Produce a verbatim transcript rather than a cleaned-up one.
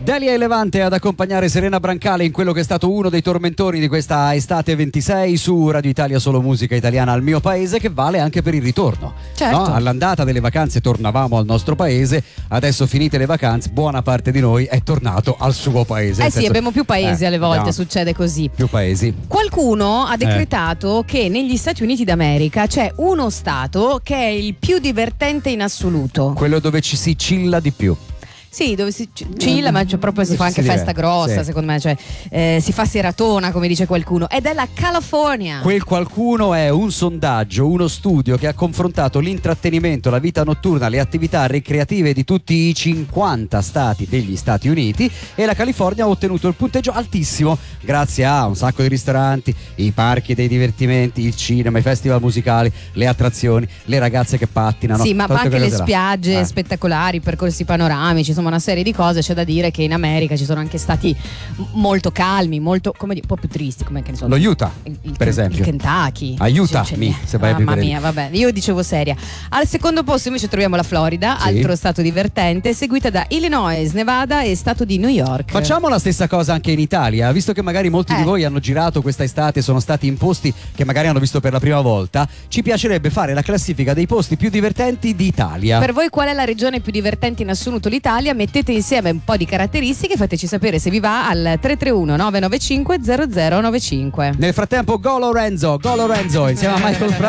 Delia e Levante ad accompagnare Serena Brancale in quello che è stato uno dei tormentoni di questa estate ventisei su Radio Italia, solo musica italiana al mio paese, che vale anche per il ritorno. Certo. No? All'andata delle vacanze tornavamo al nostro paese, adesso finite le vacanze buona parte di noi è tornato al suo paese. Eh Nel sì, senso- abbiamo più paesi eh, alle volte, abbiamo succede così. più paesi. Qualcuno ha decretato che negli Stati Uniti d'America c'è uno stato che è il più divertente in assoluto. Quello dove ci si cilla di più. Sì, dove si c- chilla, ma cioè proprio si fa anche Si festa diverte, grossa, sì. secondo me, cioè eh, si fa seratona, come dice qualcuno, ed è la California. Quel qualcuno è un sondaggio, uno studio che ha confrontato l'intrattenimento, la vita notturna, le attività ricreative di tutti i cinquanta stati degli Stati Uniti, e la California ha ottenuto il punteggio altissimo grazie a un sacco di ristoranti, i parchi dei divertimenti, il cinema, i festival musicali, le attrazioni, le ragazze che pattinano. Sì, ma tutte anche quelle le cose là. spiagge Eh. spettacolari, i percorsi panoramici, insomma una serie di cose. C'è da dire che in America ci sono anche stati m- molto calmi, molto, come dire, un po' più tristi, come che ne so, Lo Utah, il, il- per esempio. il Kentucky. Aiutami, Cioè, cioè, se vai a mamma vivere lì. mia, vabbè, io dicevo seria. Al secondo posto invece troviamo la Florida, Sì. altro stato divertente, seguita da Illinois, Nevada e stato di New York. Facciamo la stessa cosa anche in Italia, visto che magari molti Eh. di voi hanno girato questa estate, sono stati in posti che magari hanno visto per la prima volta. Ci piacerebbe fare la classifica dei posti più divertenti d'Italia. Per voi qual è la regione più divertente in assoluto l'Italia? Mettete insieme un po' di caratteristiche e fateci sapere se vi va al tre tre uno nove nove cinque zero zero nove cinque. Nel frattempo, Go Lorenzo, Go Lorenzo insieme a Michael Fra-